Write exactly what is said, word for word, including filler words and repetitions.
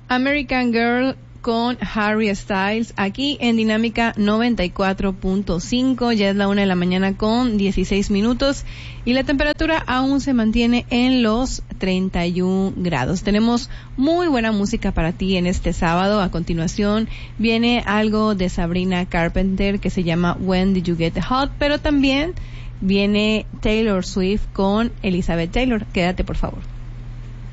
American Girl con Harry Styles, aquí en Dinámica noventa y cuatro punto cinco. Ya es la una de la mañana con dieciséis minutos y la temperatura aún se mantiene en los treinta y un grados. Tenemos muy buena música para ti en este sábado. A continuación viene algo de Sabrina Carpenter que se llama When Did You Get Hot, pero también viene Taylor Swift con Elizabeth Taylor. Quédate, por favor.